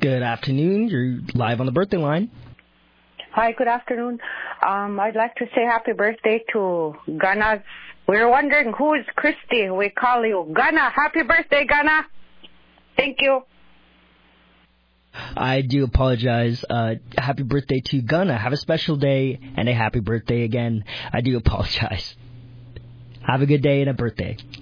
Good afternoon. You're live on the birthday line. Hi, good afternoon. I'd like to say happy birthday to Ghana. We're wondering who is Christy. We call you Ghana. Happy birthday, Ghana. Thank you. I do apologize. Happy birthday to Ghana. Have a special day and a happy birthday again. I do apologize. Have a good day and a birthday.